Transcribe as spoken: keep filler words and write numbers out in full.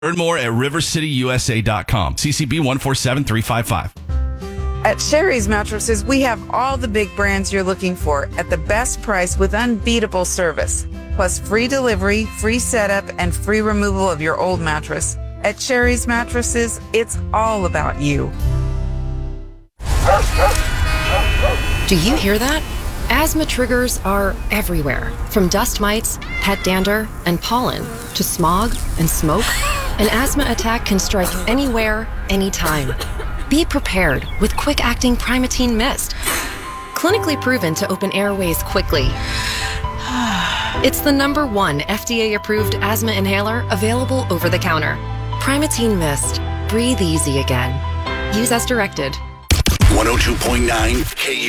Learn more at river city u s a dot com. C C B one four seven three five five. At Sherry's Mattresses, we have all the big brands you're looking for at the best price with unbeatable service. Plus free delivery, free setup, and free removal of your old mattress. At Sherry's Mattresses, it's all about you. Do you hear that? Asthma triggers are everywhere, from dust mites, pet dander, and pollen, to smog and smoke. An asthma attack can strike anywhere, anytime. Be prepared with quick-acting Primatene Mist. Clinically proven to open airways quickly. It's the number one F D A-approved asthma inhaler available over the counter. Primatene Mist. Breathe easy again. Use as directed. one oh two point nine K U